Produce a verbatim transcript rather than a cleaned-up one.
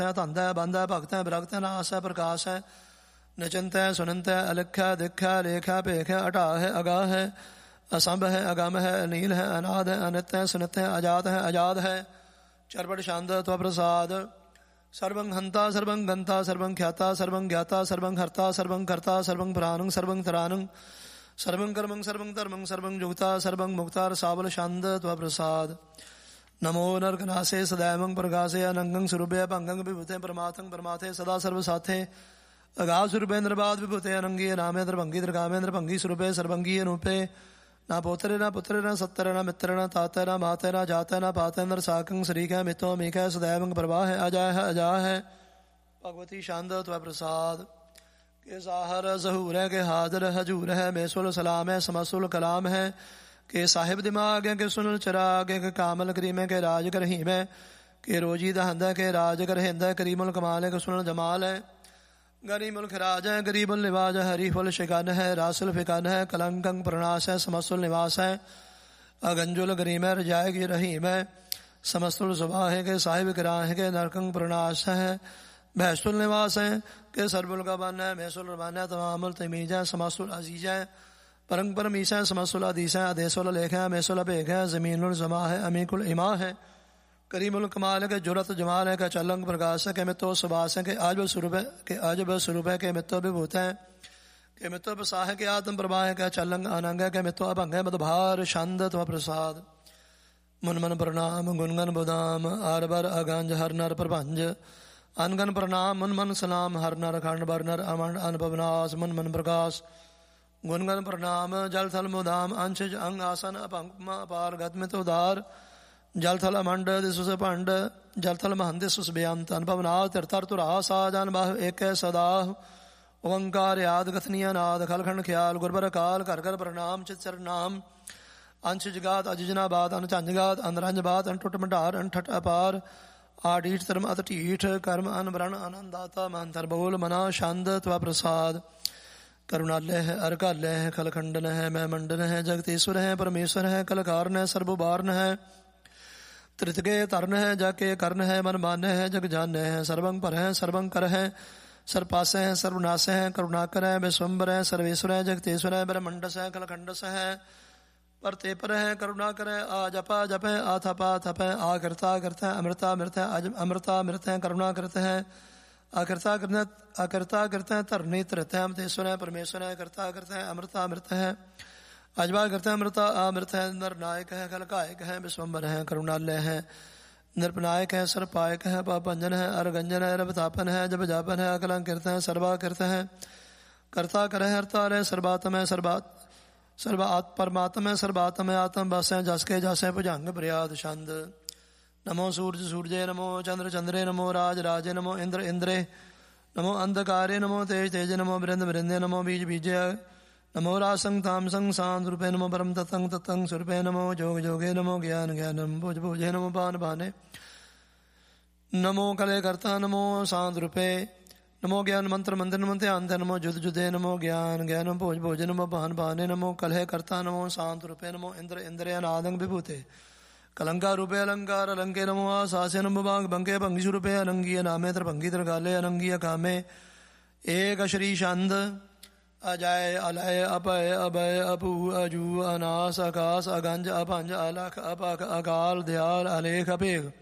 ਹੈ, ਧੰਦ ਹੈ, ਬੰਦ ਹੈ, ਭਗਤ ਹੈ, ਬਿਰਗਤ ਹੈ, ਨਾਸ ਹੈ, ਪ੍ਰਕਾਸ਼ ਹੈ, ਨਿਚਿੰਤ ਹੈ, ਸੁਨੰਤ ਹੈ, ਅਲਿਖ ਹੈ, ਦਿਖ ਹੈ, ਲੇਖ ਹੈ, ਭੇਖ ਹੈ, ਅਟਾ ਹੈ, ਅਗਾਹ ਹੈ, असंभ है, अगम है, अनील है, अनाद है, अनित है, सुनित है, अजात है, आजाद है, चरपट शांत त्वप्रसाद। सर्वं हंता सर्वं गंता सर्वं ख्याता सर्वं ज्ञाता सर्वं हर्ता सर्वं कर्ता सर्वं पुराणं सर्वं तराणं सर्वं कर्मं सर्वं धर्मं सर्वं जुगता सर्वं मुक्ता रसावल शांत त्वप्रसाद। नमो नरकनासे सदैवं प्रकाशे अनंगं स्वरूपे भंगं विभूते परमार्थं परमाथे सदा सर्वसाथे अगाध स्वरूपे निर्बाध विभूते अनंगी नामे द्रभंगी द्रगामेन्द्र भंगी स्वरूपे सर्वंगी अनूपे ना पोतरे ना पुत्र ना सत्तर ना मित्र ना ताते ना माते ना जाते ना पाते नर साकं शरीक है मितो अमीक है सदैवं प्रभा है अजय है अजा है भगवती शांत त्व प्रसाद। के साहर जहूर है, के हाजर हजूर है, बेसुल सलाम है, समसुल कलाम है, के साहिब दिमाग है, के सुनल चराग है, के कामल करीम है, के राज करहीम है, के रोजी दहंद है, के राज कर हिंद है, करीमुल कमाल है, के सुनल जमाल है, गरीबुल खराज है, गरीबुल निवाज है, हरीफुल शिकन है, रासुल फिकन है, कलंकं प्रणाश है, समस्तुल निवास है, अगंजुल गरीम है, रजायगी रहीम है, समस्तुल सुबह है, के साहिब किरा है, के नरकंग प्रणाश है, भैसुल निवास है, के सरबुल का बन है, मैसुल रबान है, तमामुल तमीज है, समस्तुल अजीज है, परंग परमीस है, समस्तुल अदीस है, अदेसुल लेख है, मैसुल अबेग है, जमीनुल जमा है, अमीकुल इमा है, करीमुल कमाल है, के जुरत जमाल है, के चलंग प्रकाश है, के मित्तो सुबास है, के आजब स्वरूप है, के आजब स्वरूप है, के मित्तो विभूत है, के मित्तो प्रसाह है, के आत्म प्रभा है, के चलंग अनंग है, के मित्तो अभंग है, मदभार छंद त्व प्रसाद। मुन मन प्रणाम गुनगन बुदाम आरबर अगंज हर नर प्रभंज अनगन प्रणाम मुन मन सलाम हर नर खंड बर नर अमंड अनपवनाश मुन मन प्रकाश गुनगन प्रणाम जल थल मुदाम अंश अंग आसन अपंग अपार गतमित उदार जल थल अमंड दिसुस भंड जल थल महंद दिसुस बेअंत अनुभवनाथ तिरतर तुरा साजन बाह एक सदा ओंकार याद गथनिया नाद खलखंड ख्याल गुरबर काल कर कर प्रणाम चिचर नाम अंश जगात अजनाबाद अनझंझगात अनरंजबात अनटुट मंडार अनठट अपार आडीठ धर्म अत टीठ कर्म अनवरण आनंदाता महंतर बोल मना छंद त्व प्रसाद। करुणालय है अर्कालय है खलखंडन है मैं मंडन है जगतीश्वर है परमेश्वर है कलकारण है सर्वबारन है त्रितगे तरण है जाके कर्ण है मन मान है जग जान है सर्वं पर है सर्वं कर है सर्वपास है सर्वनाश है करुणाकर है विश्वम्बर है सर्वेश्वर है जगतेश्वर है ब्रह्मंडस है कलखंडस है पर ते पर है करुणा करे आ जपा जप है आ थपा थप है आ करता करता है अमृता मृत है अमृता मृत है करुणा करते हैं आकर्ता करना आकर्ता करते हैं तरनी तरत है अमृतेश्वर है परमेश्वर है करता करते हैं अमृता अमृत है अजबा करते हैं अमृता अमृत है नरनायक है कलकायक है विश्वम्बर है करुणालय है नृपनायक है सर्पायक है पापंजन है अरगंजन है रवतापन है जब जापन है अकलंक करते हैं सर्वा करते हैं कर्ता कर है हरता है सर्वात्म है सर्वात सर्वात परमात्म है सर्वात्म है आत्म बस है जस के जस है भुजंग प्रयाद छंद। नमो सूर्य सूर्ये नमो चंद्र चंद्रे नमो राज राजे नमो इंद्र इंद्रे नमो अंधकारे नमो तेज तेज नमो वृंद वृंदे नमो बीज बीजे नमो रासंग तामसंग सांग रूपे नमो परम ततंग ततंग स्वरूपे नमो जोग जोगे नमो ज्ञान ज्ञानम भुज भुजे नमो पान भाने नमो कले कर्ता नमो सांग रूपे नमो ज्ञान मंत्र मंदिर नमो ध्यान ध्यान नमो जुद जुदे नमो ज्ञान ज्ञान भोज भोज नमो भान भाने नमो कलह कर्ता नमो शांत रूपे नमो इंद्र इंद्रिय अनादंग विभूते कलंका रूपे अलंकार अलंके नमो आसास्य नमो भाग भंगे भंगी रूपे अनंगीय नामे त्र भंगी त्र काले अनंगीय कामे एक श्री छंद अजय अलय अपय अभय अपू अजू अनास आकाश अगंज अपंज अलख अपक अकाल दयाल अलेख अपेग